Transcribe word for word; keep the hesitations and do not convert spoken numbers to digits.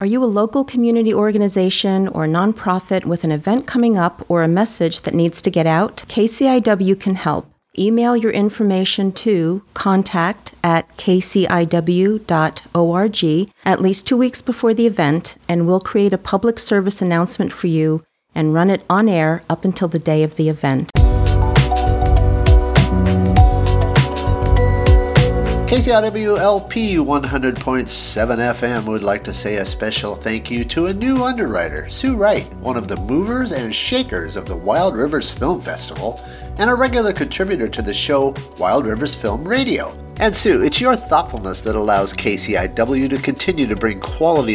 Are you a local community organization or nonprofit with an event coming up or a message that needs to get out? K C I W can help. Email your information to contact at k c i w dot org at least two weeks before the event, and we'll create a public service announcement for you and run it on air up until the day of the event. K C I W L P one hundred point seven F M would like to say a special thank you to a new underwriter, Sue Wright, one of the movers and shakers of the Wild Rivers Film Festival, and a regular contributor to the show Wild Rivers Film Radio. And Sue, it's your thoughtfulness that allows K C I W to continue to bring quality